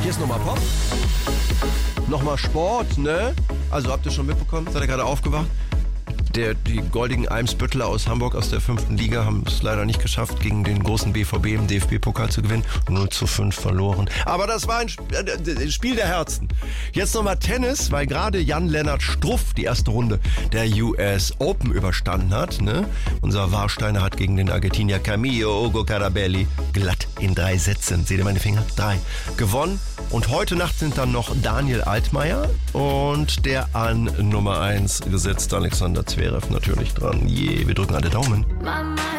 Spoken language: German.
Hier ist nochmal Pop. Nochmal Sport, ne? Also habt ihr schon mitbekommen? Seid ihr gerade aufgewacht? Die goldigen Eimsbüttler aus Hamburg aus der 5. Liga haben es leider nicht geschafft, gegen den großen BVB im DFB-Pokal zu gewinnen. 0:5 verloren. Aber das war ein Spiel der Herzen. Jetzt nochmal Tennis, weil gerade Jan-Lennart Struff die erste Runde der US Open überstanden hat. Ne? Unser Warsteiner hat gegen den Argentinier Camillo Ugo Carabelli glatt in 3 Sätzen, seht ihr meine Finger? 3 gewonnen. Und heute Nacht sind dann noch Daniel Altmaier und der an Nummer 1 gesetzte Alexander Zverev natürlich dran. Wir drücken alle Daumen.